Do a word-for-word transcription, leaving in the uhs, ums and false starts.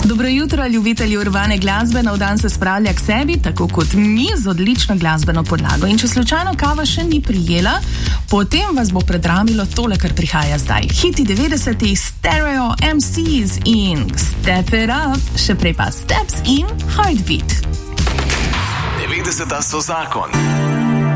Dobro jutro, ljubitelji urbane glasbe. Nov dan se spravlja k sebi, tako kot mi, z odlično glasbeno podlago. In če slučajno kava še ni prijela, potem vas bo predramilo tole, kar prihaja zdaj. Hiti devetdesetih, Stereo, M Cs in Step It Up, še prej pa Steps in Heartbeat. devetdeseta so zakon.